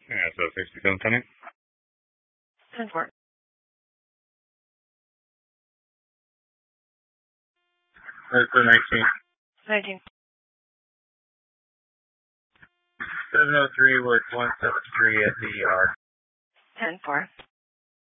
Yeah, so 67 Tenant. 10-4. 19. 19. 703 was 173 at the 10-4.